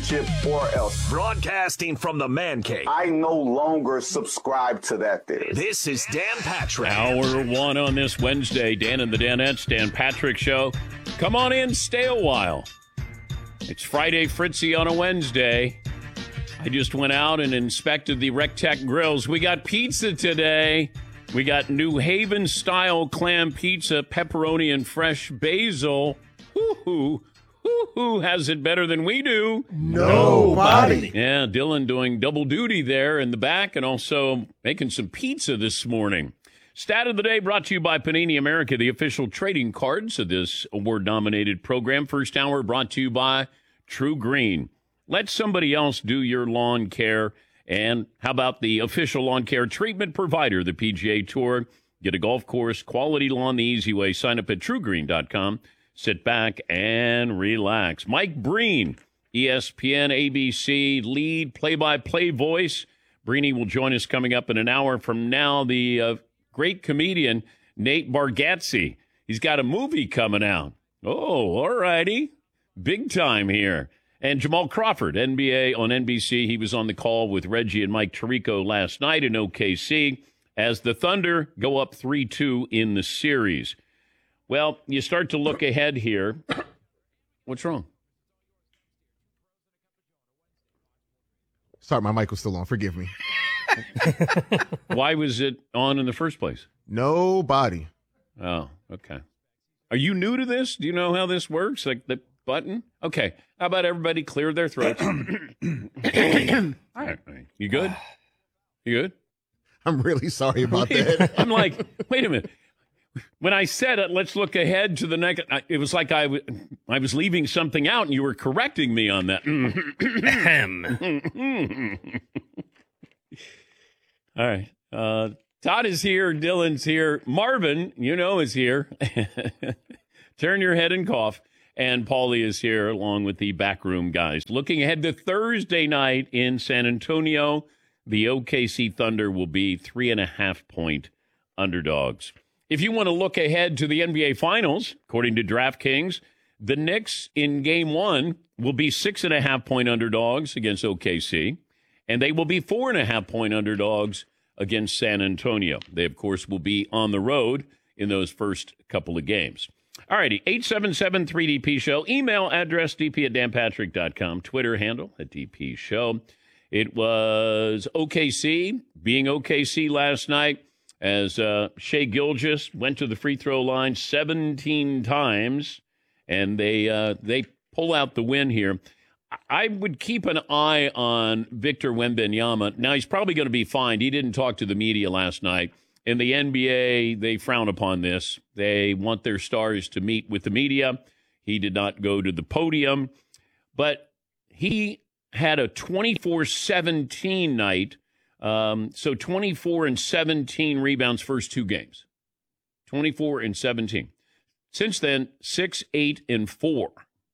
championship or else. Broadcasting from the Man Cave. I no longer subscribe to that theory. This is Dan Patrick. Hour one on this Wednesday. Dan and the Danettes, Dan Patrick Show. Come on in, stay a while. It's Friday Fritzy on a Wednesday. I just went out and inspected the Rectech grills. We got pizza today. We got New Haven-style clam pizza, pepperoni, and fresh basil. Who has it better than we do? Nobody. Yeah, Dylan doing double duty there in the back and also making some pizza this morning. Stat of the day brought to you by Panini America, the official trading cards of this award-nominated program. First hour brought to you by True Green. Let somebody else do your lawn care. And how about the official lawn care treatment provider, the PGA Tour? Get a golf course, quality lawn the easy way. Sign up at truegreen.com. Sit back and relax. Mike Breen, ESPN, ABC, lead play-by-play voice. Breeny will join us coming up in an hour from now. The great comedian Nate Bargatze. He's got a movie coming out. Oh, all righty. Big time here. And Jamal Crawford, NBA on NBC. He was on the call with Reggie and Mike Tirico last night in OKC as the Thunder go up 3-2 in the series. Well, you start to look ahead here. What's wrong? Sorry, my mic was still on. Forgive me. Why was it on in the first place? Nobody. Oh, okay. Are you new to this? Do you know how this works? Like the button? Okay. How about everybody clear their throats? All right. You good? You good? I'm really sorry about that. I'm like, wait a minute. When I said it, let's look ahead to the next, it was like I was leaving something out and you were correcting me on that. All right. Todd is here. Dylan's here. Marvin, is here. Turn your head and cough. And Paulie is here along with the backroom guys. Looking ahead to Thursday night in San Antonio, the OKC Thunder will be 3.5-point underdogs. If you want to look ahead to the NBA Finals, according to DraftKings, the Knicks in Game 1 will be 6.5-point underdogs against OKC, and they will be 4.5-point underdogs against San Antonio. They, of course, will be on the road in those first couple of games. All righty, 877-3DP Show. Email address dp@danpatrick.com. Twitter handle @DP Show. It was OKC being OKC last night, as Shai Gilgeous went to the free throw line 17 times, and they pull out the win here. I would keep an eye on Victor Wembanyama. Now, he's probably going to be fined. He didn't talk to the media last night. In the NBA, they frown upon this. They want their stars to meet with the media. He did not go to the podium, but he had a 24-17 night. So 24 and 17 rebounds first two games. 24 and 17. Since then, 6, 8, and 4.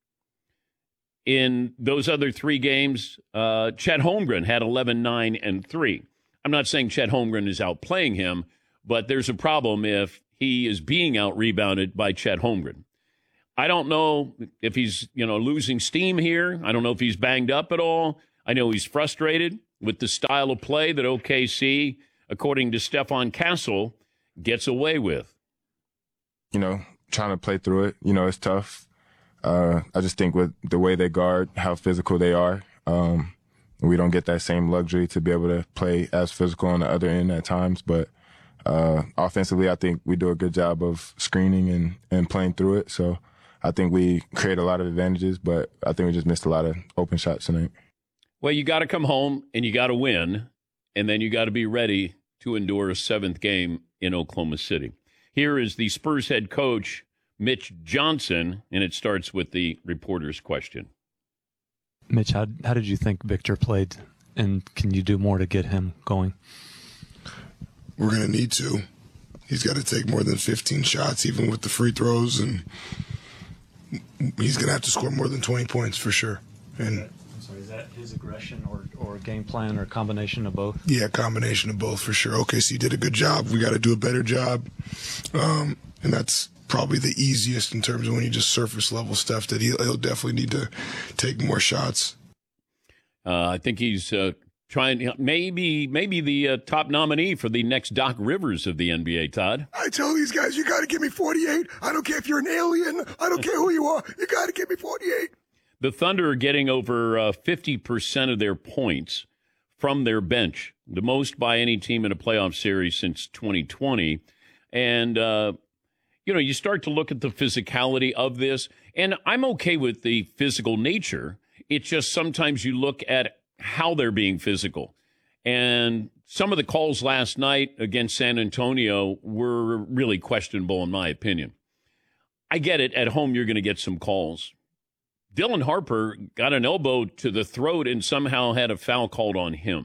In those other three games, Chet Holmgren had 11, 9, and 3. I'm not saying Chet Holmgren is outplaying him, but there's a problem if he is being out-rebounded by Chet Holmgren. I don't know if he's, losing steam here. I don't know if he's banged up at all. I know he's frustrated with the style of play that OKC, according to Stephon Castle, gets away with. Trying to play through it, it's tough. I just think with the way they guard, how physical they are, we don't get that same luxury to be able to play as physical on the other end at times. But offensively, I think we do a good job of screening and playing through it. So I think we create a lot of advantages, but I think we just missed a lot of open shots tonight. Well, you got to come home and you got to win, and then you got to be ready to endure a seventh game in Oklahoma City. Here is the Spurs head coach, Mitch Johnson, and it starts with the reporter's question. Mitch, how did you think Victor played, and can you do more to get him going? We're going to need to. He's got to take more than 15 shots, even with the free throws, and he's going to have to score more than 20 points for sure. And so is that his aggression or game plan or a combination of both? Yeah, combination of both for sure. OKC did a good job. We got to do a better job. And that's probably the easiest in terms of when you just surface level stuff, that he'll definitely need to take more shots. I think he's trying, maybe the top nominee for the next Doc Rivers of the NBA, Todd. I tell these guys, you got to give me 48. I don't care if you're an alien. I don't care who you are. You got to give me 48. The Thunder are getting over 50% of their points from their bench, the most by any team in a playoff series since 2020. And, you start to look at the physicality of this, and I'm okay with the physical nature. It's just sometimes you look at how they're being physical. And some of the calls last night against San Antonio were really questionable, in my opinion. I get it. At home, you're going to get some calls. Dylan Harper got an elbow to the throat and somehow had a foul called on him.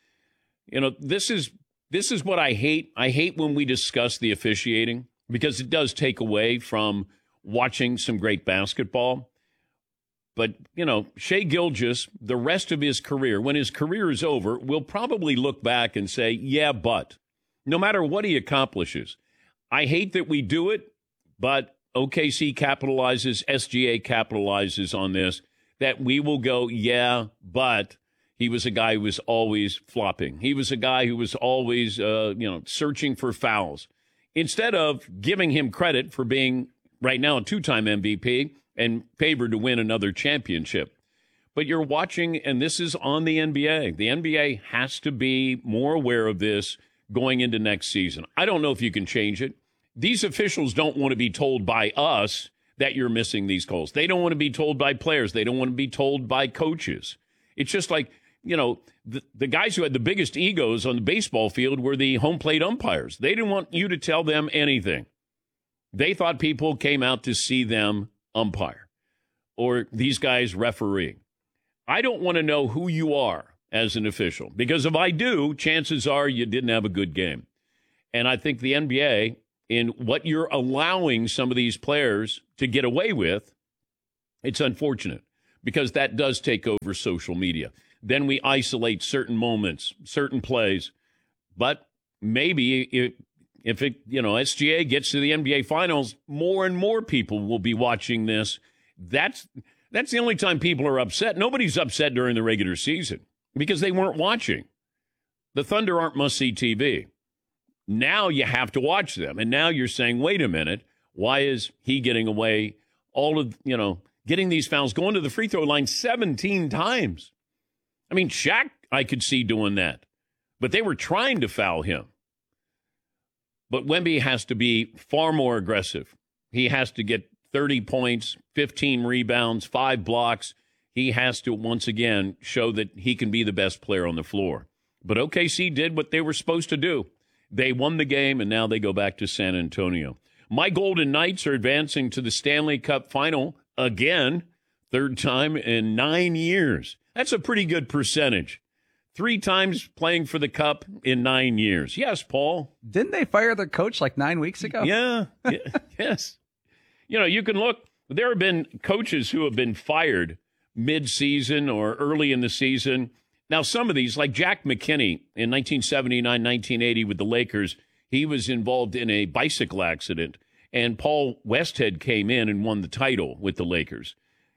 This is what I hate. I hate when we discuss the officiating because it does take away from watching some great basketball. But, Shai Gilgeous, the rest of his career, when his career is over, will probably look back and say, yeah, but no matter what he accomplishes. I hate that we do it, but OKC capitalizes, SGA capitalizes on this, that we will go, yeah, but he was a guy who was always flopping. He was a guy who was always, searching for fouls. Instead of giving him credit for being, right now, a two-time MVP and favored to win another championship. But you're watching, and this is on the NBA. The NBA has to be more aware of this going into next season. I don't know if you can change it. These officials don't want to be told by us that you're missing these calls. They don't want to be told by players. They don't want to be told by coaches. It's just like, the guys who had the biggest egos on the baseball field were the home plate umpires. They didn't want you to tell them anything. They thought people came out to see them umpire or these guys refereeing. I don't want to know who you are as an official, because if I do, chances are you didn't have a good game. And I think the NBA, in what you're allowing some of these players to get away with, it's unfortunate because that does take over social media. Then we isolate certain moments, certain plays. But maybe if SGA gets to the NBA Finals, more and more people will be watching this. That's the only time people are upset. Nobody's upset during the regular season because they weren't watching. The Thunder aren't must-see TV. Now you have to watch them. And now you're saying, wait a minute, why is he getting away all of, getting these fouls, going to the free throw line 17 times? I mean, Shaq, I could see doing that. But they were trying to foul him. But Wemby has to be far more aggressive. He has to get 30 points, 15 rebounds, 5 blocks. He has to, once again, show that he can be the best player on the floor. But OKC did what they were supposed to do. They won the game, and now they go back to San Antonio. My Golden Knights are advancing to the Stanley Cup final again, third time in 9 years. That's a pretty good percentage. 3 times playing for the Cup in 9 years. Yes, Paul. Didn't they fire their coach like 9 weeks ago? Yeah. Yes. You can look. There have been coaches who have been fired mid-season or early in the season. Now, some of these, like Jack McKinney in 1979-1980 with the Lakers, he was involved in a bicycle accident, and Paul Westhead came in and won the title with the Lakers.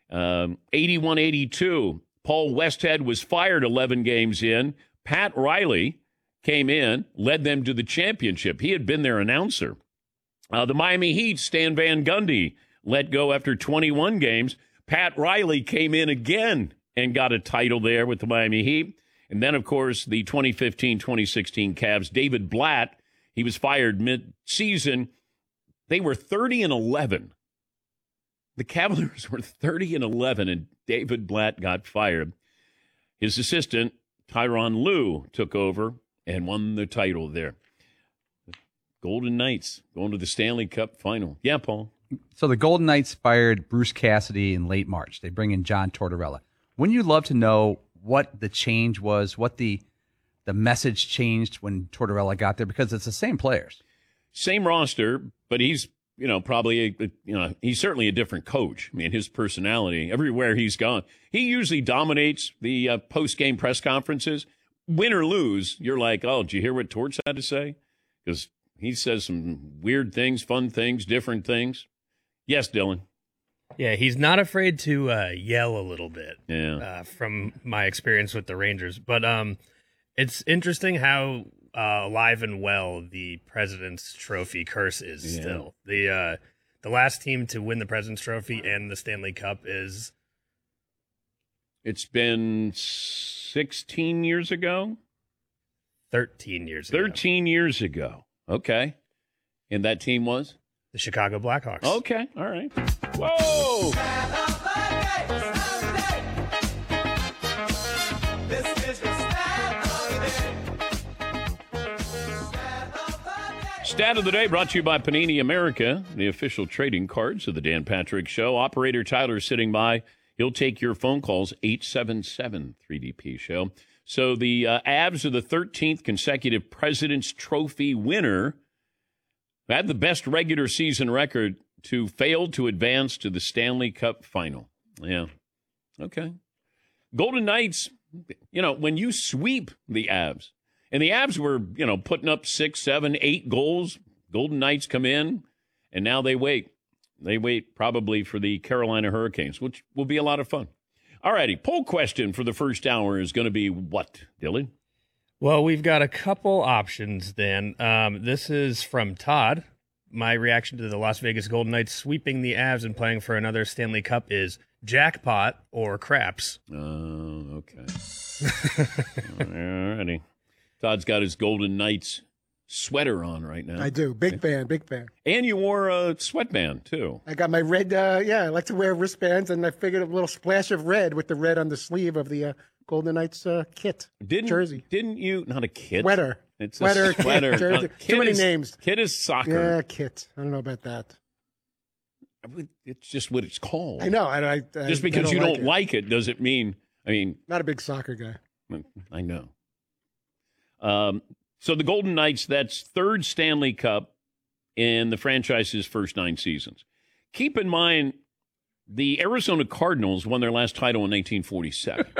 81-82, Paul Westhead was fired 11 games in. Pat Riley came in, led them to the championship. He had been their announcer. The Miami Heat, Stan Van Gundy, let go after 21 games. Pat Riley came in again and got a title there with the Miami Heat. And then, of course, the 2015-2016 Cavs, David Blatt, he was fired mid-season. They were 30-11. The Cavaliers were 30-11, and David Blatt got fired. His assistant, Tyronn Lue, took over and won the title there. Golden Knights going to the Stanley Cup final. Yeah, Paul. So the Golden Knights fired Bruce Cassidy in late March. They bring in John Tortorella. Wouldn't you love to know what the change was, what the message changed when Tortorella got there? Because it's the same players. Same roster, but he's, probably, he's certainly a different coach. I mean, his personality, everywhere he's gone. He usually dominates the post-game press conferences. Win or lose, you're like, oh, did you hear what Torts had to say? Because he says some weird things, fun things, different things. Yes, Dylan. Yeah, he's not afraid to yell a little bit. Yeah. From my experience with the Rangers, but it's interesting how alive and well the President's Trophy curse is still. The last team to win the President's Trophy and the Stanley Cup is. It's been 16 years ago? 13 years ago. 13 years ago. Okay. And that team was? The Chicago Blackhawks. Okay. All right. Whoa! Stat of the day brought to you by Panini America, the official trading cards of the Dan Patrick Show. Operator Tyler sitting by. He'll take your phone calls, 877-3DP Show. So the Avs are the 13th consecutive President's Trophy winner. Had the best regular season record to fail to advance to the Stanley Cup final. Yeah. Okay. Golden Knights, when you sweep the Avs, and the Avs were, putting up 6, 7, 8 goals, Golden Knights come in, and now they wait. They wait probably for the Carolina Hurricanes, which will be a lot of fun. All righty. Poll question for the first hour is going to be what, Dylan? Well, we've got a couple options, Dan. This is from Todd. My reaction to the Las Vegas Golden Knights sweeping the Avs and playing for another Stanley Cup is jackpot or craps. Oh, okay. All righty. Todd's got his Golden Knights sweater on right now. I do. Big fan. And you wore a sweatband, too. I got my red, I like to wear wristbands, and I figured a little splash of red with the red on the sleeve of the Golden Knights jersey. Didn't you? Not a kit. Sweater. It's sweater, a sweater. jersey. Too many names. Kit is soccer. Yeah, kit. I don't know about that. It's just what it's called. I know. Just because you don't like it doesn't mean, not a big soccer guy. I know. So the Golden Knights, that's third Stanley Cup in the franchise's first 9 seasons. Keep in mind, the Arizona Cardinals won their last title in 1947.